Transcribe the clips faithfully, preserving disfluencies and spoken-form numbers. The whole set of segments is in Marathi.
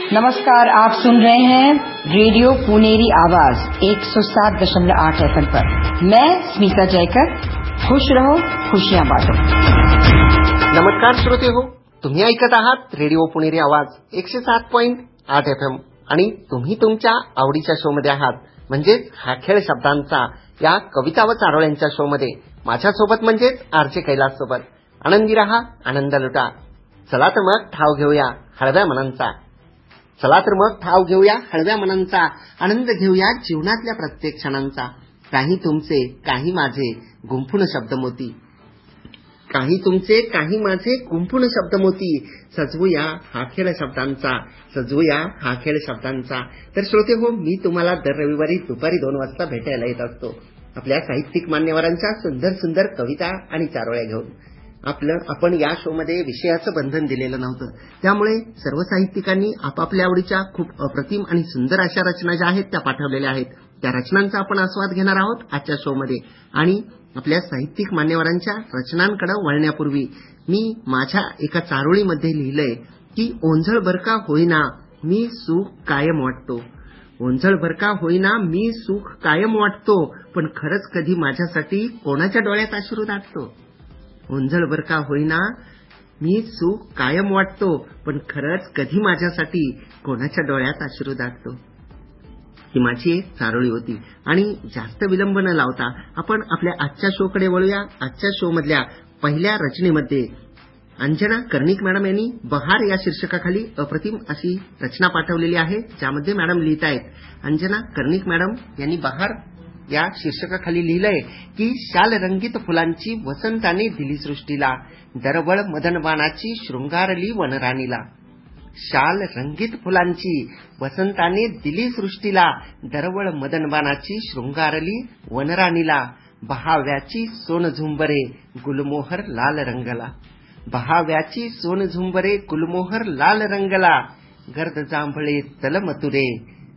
नमस्कार, आप सुन रहे हैं रेडियो पुनेरी आवाज एक सौ सात दशमलव आठ एफ एम पर। मैं स्मिता जयकर। खुश रहो, खुशियां बांटो। नमस्कार श्रोते हो, तुम्ही ऐकत आहात रेडिओ पुनेरी आवाज एकशे सात पॉइंट आठ एफ एम आणि तुम्ही तुमच्या आवडीच्या शो मध्ये आहात, म्हणजेच हा खेळ शब्दांचा या कविता व चारोळ्यांच्या शो मध्ये माझ्यासोबत म्हणजेच आरचे कैलास सोबत आनंदी रहा, आनंद लुटा। चला तर मग ठाव घेऊया हळव्या मनांचा चला तर मग ठाव घेऊया हळव्या मनांचा आनंद घेऊया जीवनातल्या प्रत्येक क्षणांचा। काही तुमचे काही माझे गुंफून शब्दमोती काही तुमचे काही माझे गुंफून शब्दमोती सजवूया हा खेळ शब्दांचा सजवूया हा खेळ शब्दांचा। तर श्रोते हो, मी तुम्हाला दर रविवारी दुपारी दोन वाजता भेटायला येत असतो आपल्या साहित्यिक मान्यवरांच्या सुंदर सुंदर कविता आणि चारोळ्या घेऊन। आपलं आपण या शो मध्ये विषयाचं बंधन दिलेलं नव्हतं, त्यामुळे सर्व साहित्यिकांनी आपापल्या आवडीच्या खूप अप्रतिम आणि सुंदर अशा रचना ज्या आहेत त्या पाठवलेल्या आहेत। त्या रचनांचा आपण आस्वाद घेणार आहोत आजच्या शो मध्ये। आणि आपल्या साहित्यिक मान्यवरांच्या रचनांकडे वळण्यापूर्वी मी माझ्या एका चारोळीमध्ये लिहिलंय की ओंझळ बरका होईना मी सुख कायम वाटतो। ओंझळ बरका होईना मी सुख कायम वाटतो, पण खरंच कधी माझ्यासाठी कोणाच्या डोळ्यात अश्रू दाटतो। ओंझळ बरका होईना मी सुख कायम वाटतो, पण खरंच कधी माझ्यासाठी कोणाच्या डोळ्यात अश्रू दाटतो। ही माझी एक चारोळी होती आणि जास्त विलंब न लावता आपण आपल्या आजच्या शो कडे वळूया। आजच्या शो मधल्या पहिल्या रचनेमध्ये अंजना कर्णिक मॅडम यांनी बहार या शीर्षकाखाली अप्रतिम अशी रचना पाठवलेली आहे, ज्यामध्ये मॅडम लिहित आहेत, अंजना कर्णिक मॅडम यांनी बहार या शीर्षकाखाली लिहिलंय की शाल रंगीत फुलांची वसंताने दिली सृष्टीला, दरवळ मदनवानाची शृंगारली वनराणीला। शाल रंगीत फुलांची वसंताने दिली सृष्टीला, दरवळ मदनवानाची शृंगारली वनराणीला। बहाव्याची सोन झुंबरे गुलमोहर लाल रंगला, बहाव्याची सोन झुंबरे गुलमोहर लाल रंगला। गर्द जांभळे तलमतुरे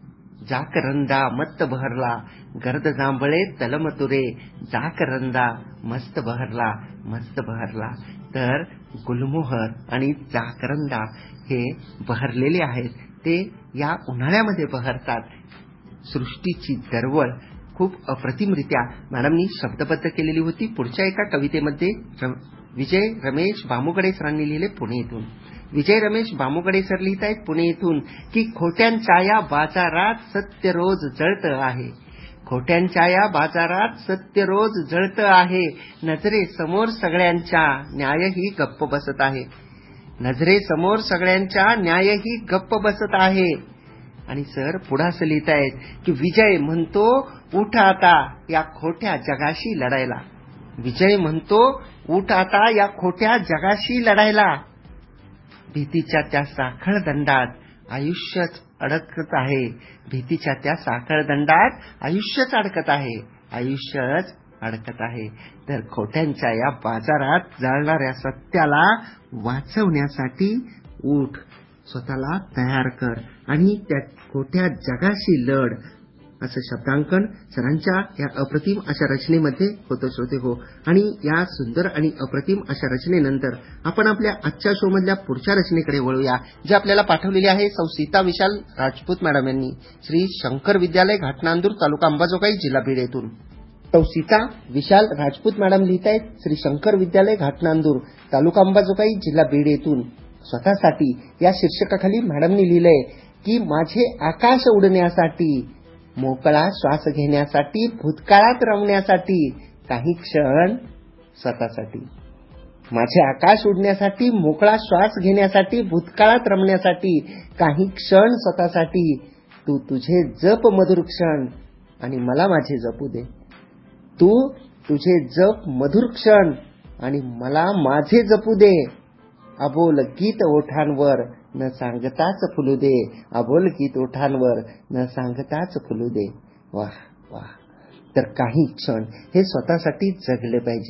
जाकरंदा मस्त बहरला, गर्द जांभळे तलमतुरे जाकरंदा मस्त बहरला मस्त बहरला। तर गुलमोहर आणि जाकरंदा हे बहरलेले आहेत, ते या उन्हाळ्यामध्ये बहरतात। सृष्टीची दरवळ खूप अप्रतिमरित्या मॅडमनी शब्दबद्ध केलेली होती। पुढच्या एका कवितेमध्ये विजय रमेश बामुगडे सरांनी लिहिले पुणे येथून। विजय रमेश बामुगडे सर लिहित आहेत पुणे येथून की खोट्यांच्या या बाजारात सत्य रोज जळत आहे, खोट्यांच्या या बाजारात सत्य रोज जळत आहे। नजरे समोर सगळ्यांच्या न्यायही गप्प बसत आहे, नजरे समोर सगळ्यांच्या न्यायही गप्प बसत आहे। आणि सर पुढे असं लिहित आहेत की विजय म्हणतो उठ आता या खोट्या जगाशी लढायला, विजय म्हणतो उठ आता या खोट्या जगाशी लढायला। भीतीच्या त्या साखळ दंडात आयुष्यच अडकत आहे, भीतीच्या त्या साखळ दंडात आयुष्यच अडकत आहे, आयुष्यच अडकत आहे। तर खोट्यांच्या या बाजारात जाळणाऱ्या सत्याला वाचवण्यासाठी उठ, स्वतःला तयार कर आणि त्या खोट्या जगाशी लढ, असं शब्दांकन सरांच्या या अप्रतिम अशा रचनेमध्ये होतं श्रोते हो। आणि या सुंदर आणि अप्रतिम अशा रचनेनंतर आपण आपल्या आजच्या शो मधल्या पुढच्या रचनेकडे वळूया, जी आपल्याला पाठवलेली आहे सौ सीता विशाल राजपूत मॅडम यांनी, श्री शंकर विद्यालय घाटनांदूर तालुका अंबाजोगाई जिल्हा बीड येथून। सौ सीता विशाल राजपूत मॅडम लिहित आहेत श्री शंकर विद्यालय घाटनांदूर तालुका अंबाजोगाई जिल्हा बीड येथून। स्वतःसाठी या शीर्षकाखाली मॅडमनी लिहिलंय की माझे आकाश उडण्यासाठी, मोकळा श्वास घेण्यासाठी, भूतकाळात रमण्यासाठी काही क्षण स्वतःसाठी। माझे आकाश उडण्यासाठी, मोकळा श्वास घेण्यासाठी, भूतकाळात रमण्यासाठी काही क्षण स्वतःसाठी। तू तुझे जप मधुर क्षण आणि मला माझे जपू दे, तू तुझे जप मधुर क्षण आणि मला माझे जपू दे। अबोल गीत ओठांवर न सांगताच फुलू दे, अबोल गीत ओठांवर न सांगताच फुलू दे। वाह वाह। तर काही क्षण हे स्वतःसाठी जगले पाहिजे,